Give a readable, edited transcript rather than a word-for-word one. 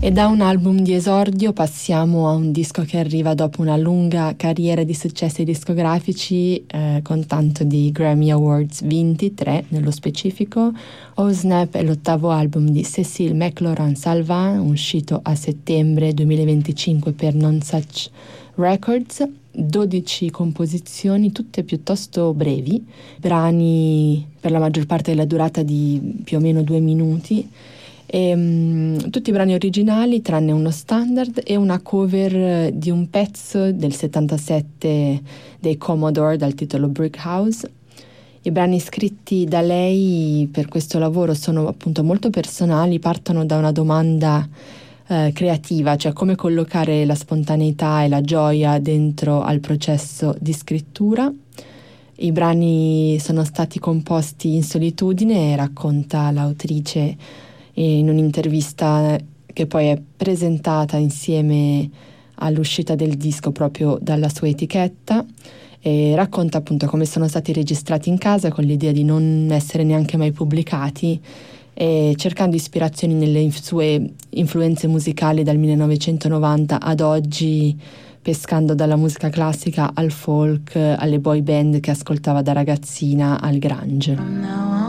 E da un album di esordio passiamo a un disco che arriva dopo una lunga carriera di successi discografici, con tanto di Grammy Awards vinti, 3 nello specifico. Oh Snap è l'8º album di Cécile McLorin-Salvin, uscito a settembre 2025 per Nonesuch Records. 12 composizioni, tutte piuttosto brevi, brani per la maggior parte della durata di più o meno 2 minuti. Tutti i brani originali tranne uno standard e una cover di un pezzo del 77 dei Commodore dal titolo Brick House. I brani scritti da lei per questo lavoro sono appunto molto personali, partono da una domanda creativa, cioè come collocare la spontaneità e la gioia dentro al processo di scrittura. I brani sono stati composti in solitudine, racconta l'autrice in un'intervista che poi è presentata insieme all'uscita del disco proprio dalla sua etichetta, e racconta appunto come sono stati registrati in casa con l'idea di non essere neanche mai pubblicati, e cercando ispirazioni nelle sue influenze musicali dal 1990 ad oggi, pescando dalla musica classica al folk, alle boy band che ascoltava da ragazzina, al grunge.